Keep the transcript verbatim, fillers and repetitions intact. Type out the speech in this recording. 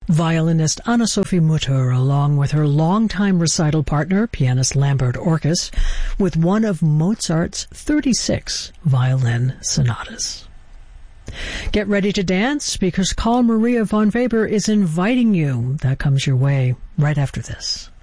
Violinist Anna-Sophie Mutter, along with her longtime recital partner, pianist Lambert Orkes, with one of Mozart's thirty-six violin sonatas. Get ready to dance, because Carl Maria von Weber is inviting you. That comes your way right after this.